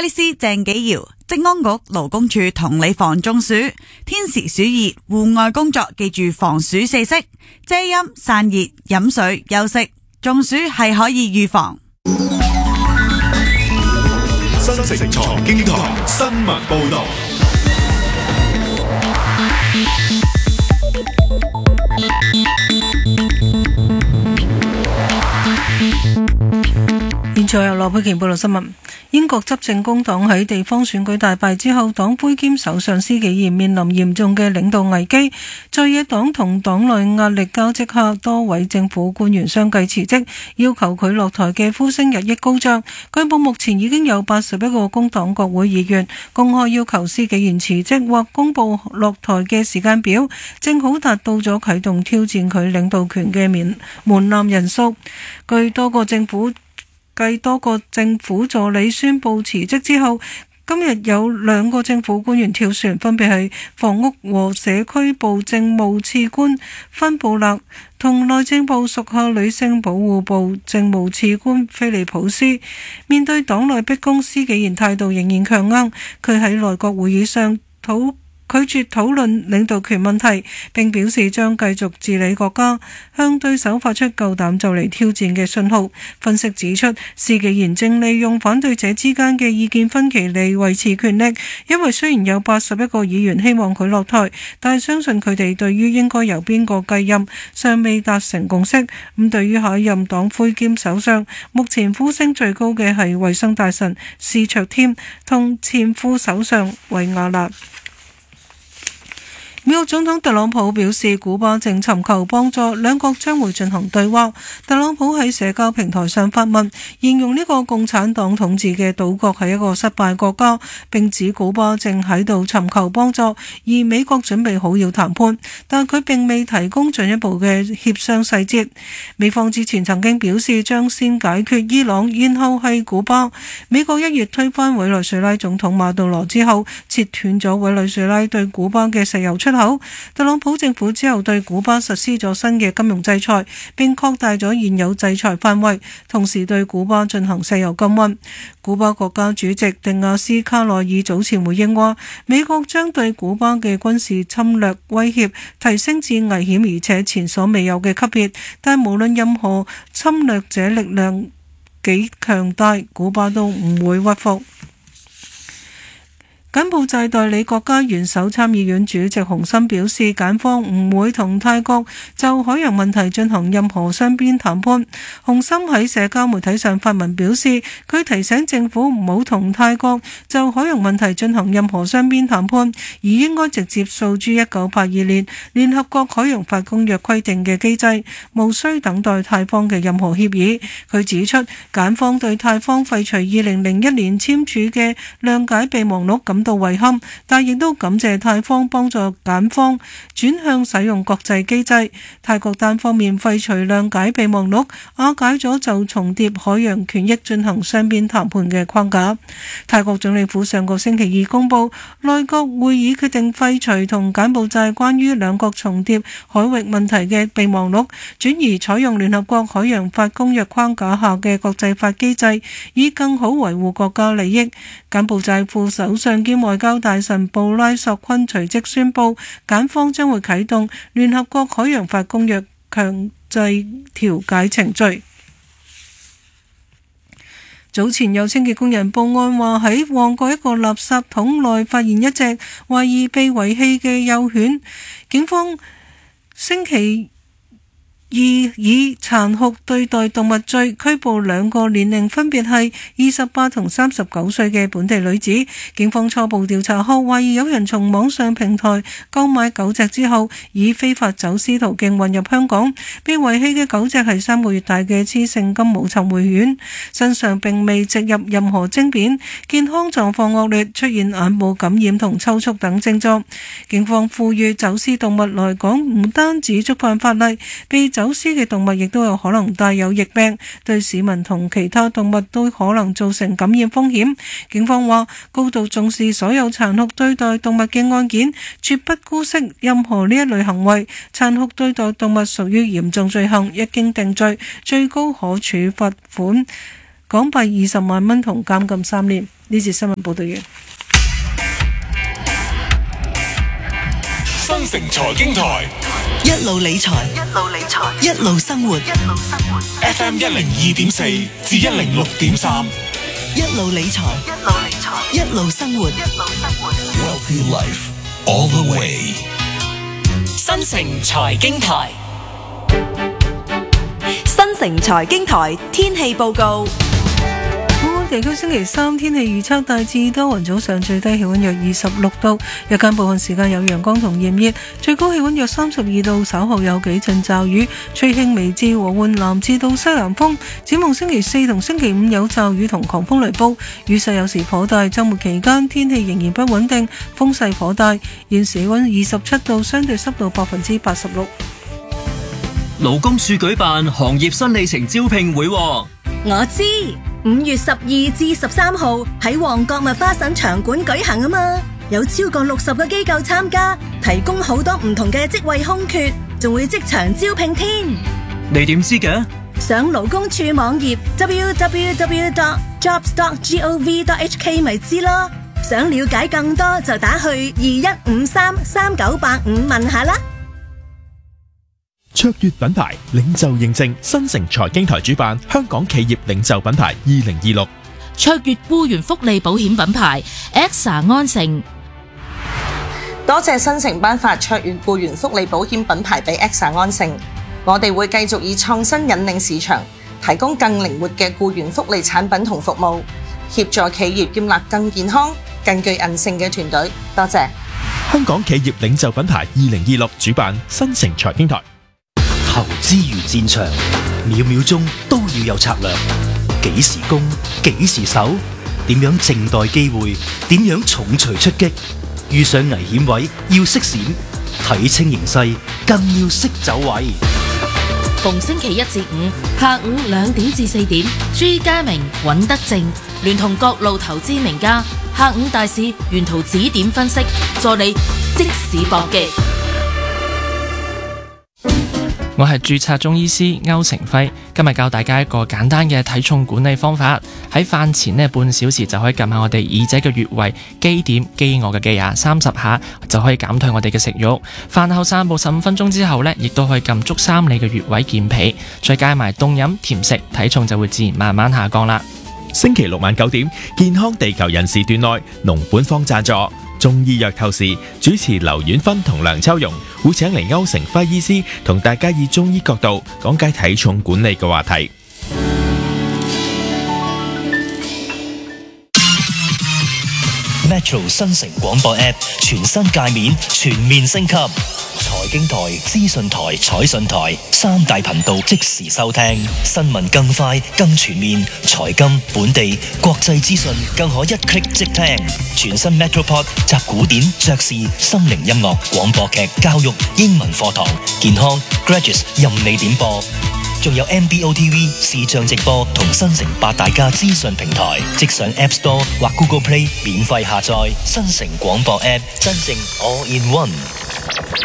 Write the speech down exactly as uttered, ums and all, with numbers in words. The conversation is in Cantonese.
律師鄭紀堯，職安局勞工處同你防中暑。天時暑熱，戶外工作記住防暑四式：遮陰、散熱、飲水、休息。中暑係可以預防。 新城財經台新聞報道。 現在由羅佩瓊報道新聞。英國執政工黨喺地方選舉大敗之後，黨魁兼首相施紀賢面臨嚴重嘅領導危機。在野黨同黨內壓力交織下，多位政府官員相繼辭職，要求佢落台嘅呼聲日益高漲。據報目前已經有八十一個工黨國會議員公開要求施紀賢辭職或公佈落台嘅時間表，正好達到咗啟動挑戰佢領導權嘅門門檻人數。據多個政府繼多個政府助理宣布辭職之後，今日有兩個政府官員跳船，分別係房屋和社區部政務次官芬布勒同內政部屬下女性保護部政務次官菲利普斯。面對黨內逼宮，施紀賢態度仍然強硬，佢喺內閣會議上討拒絕討論領導權問題，並表示將繼續治理國家，向對手發出夠膽就嚟挑戰嘅信號。分析指出，施紀賢正利用反對者之間嘅意見分歧嚟維持權力，因為雖然有八十一個議員希望佢落台，但係相信佢哋對於應該由邊個繼任尚未達成共識。咁對於下一任黨魁兼首相，目前呼聲最高嘅係衛生大臣施卓添同前副首相維亞納。美國總統特朗普表示，古巴正尋求幫助，兩國將會進行對話。特朗普喺社交平台上發文，形容呢個共產黨統治嘅島國係一個失敗國家，並指古巴正喺度尋求幫助，而美國準備好要談判，但佢並未提供進一步嘅協商細節。美方之前曾經表示將先解決伊朗，然後係古巴。美國一月推翻委內瑞拉總統馬杜羅之後，切斷咗委內瑞拉對古巴嘅石油出口。特朗普政府之後對古巴實施咗新嘅金融制裁，並擴大咗現有制裁範圍，同時對古巴進行石油禁運。古巴國家主席迪亞斯卡內爾早前回應話，美國將對古巴嘅軍事侵略威脅提升至危險而且前所未有嘅級別，但無論任何侵略者力量幾強大，古巴都唔會屈服。柬埔寨代理國家元首參議院主席洪森表示，柬方唔會同泰國就海洋問題進行任何雙邊談判。洪森喺社交媒體上發文表示，佢提醒政府唔好同泰國就海洋問題進行任何雙邊談判，而應該直接訴諸一九八二年聯合國海洋法公約規定嘅機制，無需等待泰方嘅任何協議。佢指出，柬方對泰方廢除二零零一年簽署嘅諒解備忘錄感到遺憾，但亦都感謝泰方幫助柬方轉向使用國際機制。泰國單方面廢除諒解備忘錄，瓦解咗就重疊海洋權益進行雙邊談判嘅框架。泰國總理府上個星期二公布，內閣會議決定廢除同柬埔寨關於兩國重疊海域問題嘅備忘錄，轉而採用聯合國海洋法公約框架下嘅國際法機制，以更好維護國家利益。柬埔寨副首相兼外交大臣布拉索昆隨即宣布，柬方將會啟動聯合國海洋法公約強制調解程序。早前有清潔工人報案話，喺旺角一個垃圾桶內發現一隻懷疑被遺棄嘅幼犬，警方星期二以殘酷對待動物罪拘捕兩個年齡分別係二十八同三十九歲嘅本地女子。警方初步調查後懷疑有人從網上平台購買狗隻之後，以非法走私途徑運入香港。被遺棄嘅狗隻係三個月大嘅雌性金毛尋回犬，身上並未植入任何晶片，健康狀況惡劣，出現眼部感染同抽搐等症狀。警方呼籲走私動物來港唔單止觸犯法例，被走私嘅動物亦都有可能帶有疫病，對市民同其他動物都可能造成感染風險。警方話高度重視所有殘酷對待動物嘅案件，絕不姑息任何呢一類行為。殘酷對待動物屬於嚴重罪行，一經定罪，最高可處罰款港幣二十萬蚊同監禁三年。 呢節新聞報道完。 新城財經台一路理財， 一路理財， 一路生活， 一路生活。 F M 一零二點四至一零六點三， 一路理財， 一路理財， 一路生活。 一路生活。 Wealthy Life all the way。 新城財經台， 新城財經台天氣報告。 本港地區星期三天氣預測大致多雲，早上最低氣溫約二十六度，日間部分時間有陽光同炎熱，最高氣溫約三十二度，稍後有幾陣驟雨，吹輕微至和緩南至到西南風。展望星期四同星期五有驟雨同狂風雷暴，雨勢有時頗大，週末期間天氣仍然不穩定，風勢頗大。現時氣溫二十七度，相對濕度百分之八十六。 勞工處舉辦行業新里程招聘會， 我知五月十二至十三號喺旺角麥花臣場館舉行啊嘛，有超過六十個機構參加，提供好多唔同嘅職位空缺，仲會即場招聘添。 你點知嘅？ 上勞工處網頁 double-u double-u double-u dot jobs dot gov dot h k 咪知咯。想了解更多就打去二一五三三九八五問下啦。 卓越品牌領袖認證，新城財經台主辦香港企業領袖品牌二零二六。 卓越僱員福利保險品牌 A X A 安城。 多謝新城頒發卓越僱員福利保險品牌俾 A X A 安城，我哋會繼續以創新引領市場，提供更靈活嘅僱員福利產品同服務，協助企業建立更健康、更具韌性嘅團隊。多謝香港企業領袖品牌二零二六主辦新城財經台。 投資如戰場，秒秒鐘都要有策略。幾時攻，幾時守，點樣靜待機會，點樣重錘出擊。遇上危險位要識閃，睇清形勢更要識走位。 逢星期一至五下午兩點至四點，朱家明、尹德正聯同各路投資名家，下午大市沿途指點分析，助你即時搏擊。 我係註冊中醫師歐成輝，今日教大家一個簡單嘅體重管理方法。喺飯前呢半小時就可以撳下我哋耳仔嘅穴位，肌點飢餓嘅肌啊，三十下就可以減退我哋嘅食慾。飯後散步十五分鐘之後呢，亦都可以撳足三里嘅穴位健脾，再加埋凍飲甜食，體重就會自然慢慢下降啦。 星期六晚九點，健康地球人時段內，農本方贊助。中醫藥透視主持劉婉芬同梁秋容會請嚟歐成輝醫師同大家以中醫角度講解體重管理嘅話題。 Metro 新城廣播 App 全新界面全面升級，財經台、資訊台、彩訊台三大頻道即時收聽，新聞更快更全面，財金、本地、國際資訊更可一 click 即聽。全新 Metropod 集古典、爵士、心靈音樂、廣播劇、教育、英文課堂、健康、Graduates 任你點播。仲有 M B O T V 視像直播同新城八大家資訊平台，即上 App Store 或 Google Play 免費下載新城廣播 App，真正 All in One。